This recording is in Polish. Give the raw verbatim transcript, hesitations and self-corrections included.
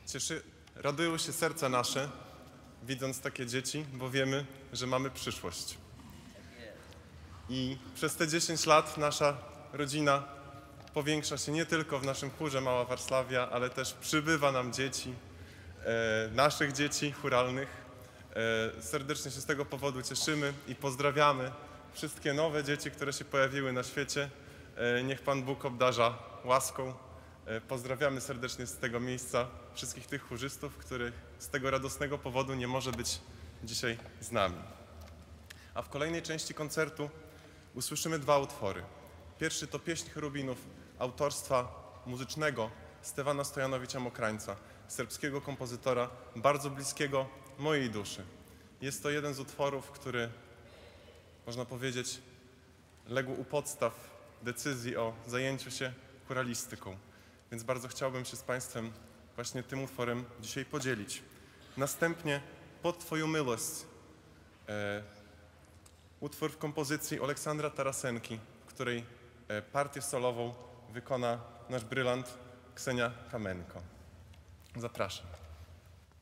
Cieszy, radują się serca nasze, widząc takie dzieci, bo wiemy, że mamy przyszłość. I przez te dziesięć lat nasza rodzina powiększa się nie tylko w naszym chórze Mała Warszawia, ale też przybywa nam dzieci, e, naszych dzieci chóralnych. E, serdecznie się z tego powodu cieszymy i pozdrawiamy wszystkie nowe dzieci, które się pojawiły na świecie. E, niech Pan Bóg obdarza łaską. E, pozdrawiamy serdecznie z tego miejsca wszystkich tych chórzystów, których z tego radosnego powodu nie może być dzisiaj z nami. A w kolejnej części koncertu usłyszymy dwa utwory. Pierwszy to pieśń cherubinów autorstwa muzycznego Stefana Stojanowicza-Mokrańca, serbskiego kompozytora, bardzo bliskiego mojej duszy. Jest to jeden z utworów, który, można powiedzieć, legł u podstaw decyzji o zajęciu się chóralistyką. Więc bardzo chciałbym się z Państwem właśnie tym utworem dzisiaj podzielić. Następnie Pod Twoją miłość, e, utwór w kompozycji Aleksandra Tarasenki, w której e, partię solową wykona nasz brylant Ksenia Kamenko. Zapraszam.